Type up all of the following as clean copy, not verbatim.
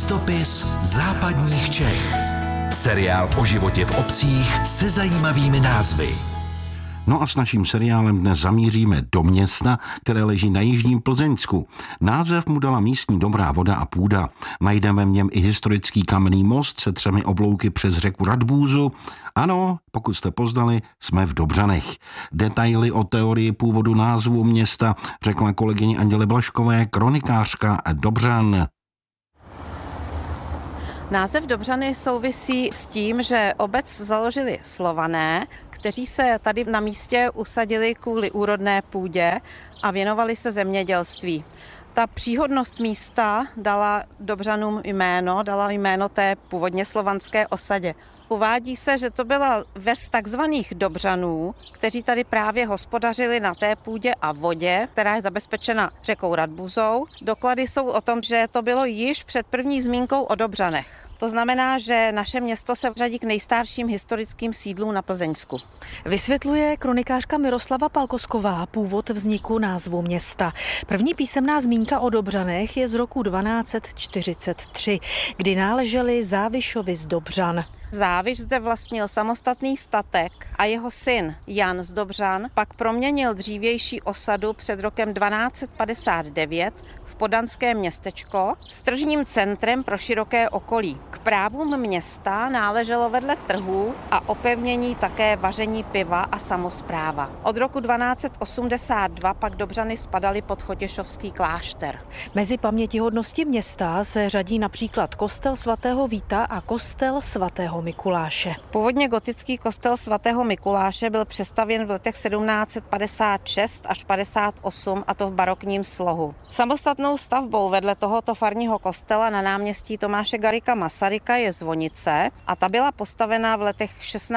Cestopis západních Čech. Seriál o životě v obcích se zajímavými názvy. No a s naším seriálem dnes zamíříme do města, které leží na jižním Plzeňsku. Název mu dala místní dobrá voda a půda. Najdeme v něm i historický kamenný most se 3 oblouky přes řeku Radbůzu. Ano, pokud jste poznali, jsme v Dobřanech. Detaily o teorii původu názvu města řekla kolegyně Anděle Blažkové, kronikářka Dobřan. Název Dobřany souvisí s tím, že obec založili Slované, kteří se tady na místě usadili kvůli úrodné půdě a věnovali se zemědělství. Ta příhodnost místa dala Dobřanům jméno té původně slovanské osadě. Uvádí se, že to byla ves takzvaných Dobřanů, kteří tady právě hospodařili na té půdě a vodě, která je zabezpečena řekou Radbůzou. Doklady jsou o tom, že to bylo již před první zmínkou o Dobřanech. To znamená, že naše město se řadí k nejstarším historickým sídlům na Plzeňsku. Vysvětluje kronikářka Miroslava Palkosková původ vzniku názvu města. První písemná zmínka o Dobřanech je z roku 1243, kdy náleželi Závišovi z Dobřan. Záviš zde vlastnil samostatný statek a jeho syn Jan z Dobřan pak proměnil dřívější osadu před rokem 1259 v podanské městečko s tržním centrem pro široké okolí. K právům města náleželo vedle trhů a opevnění také vaření piva a samospráva. Od roku 1282 pak Dobřany spadaly pod Chotěšovský klášter. Mezi pamětihodnosti města se řadí například kostel svatého Víta a kostel svatého Mikuláše. Původně gotický kostel svatého Mikuláše byl přestavěn v letech 1756 až 58, a to v barokním slohu. Samostatnou stavbou vedle tohoto farního kostela na náměstí Tomáše Garrigua Masaryka je zvonice a ta byla postavena v letech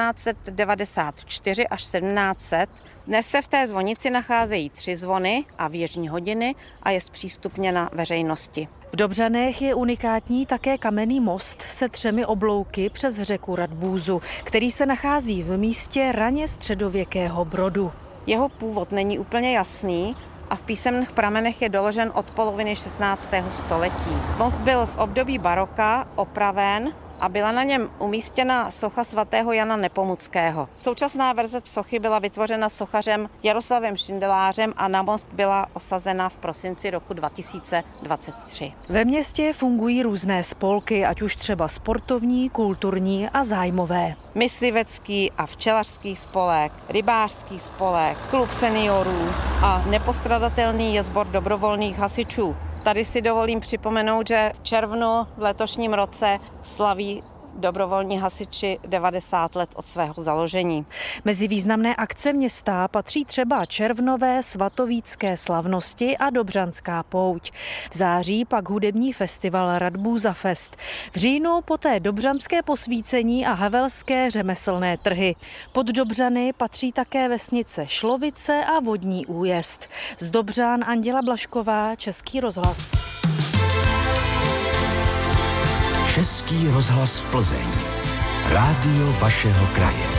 1694 až 1700. Dnes se v té zvonici nacházejí 3 zvony a věžní hodiny a je zpřístupněna veřejnosti. V Dobřanech je unikátní také kamenný most se 3 oblouky přes řeku Radbůzu, který se nachází v místě raně středověkého brodu. Jeho původ není úplně jasný a v písemných pramenech je doložen od poloviny 16. století. Most byl v období baroka opraven a byla na něm umístěna socha svatého Jana Nepomuckého. Současná verze sochy byla vytvořena sochařem Jaroslavem Šindelářem a na most byla osazena v prosinci roku 2023. Ve městě fungují různé spolky, ať už třeba sportovní, kulturní a zájmové. Myslivecký a včelařský spolek, rybářský spolek, klub seniorů a nepostradatelný je sbor dobrovolných hasičů. Tady si dovolím připomenout, že v červnu v letošním roce slaví dobrovolní hasiči 90 let od svého založení. Mezi významné akce města patří třeba červnové svatovícké slavnosti a Dobřanská pouť. V září pak hudební festival Radbůza Fest. V říjnu poté dobřanské posvícení a havelské řemeslné trhy. Pod Dobřany patří také vesnice Šlovice a Vodní Újezd. Z Dobřan Anděla Blažková, Český rozhlas. Český rozhlas Plzeň. Rádio vašeho kraje.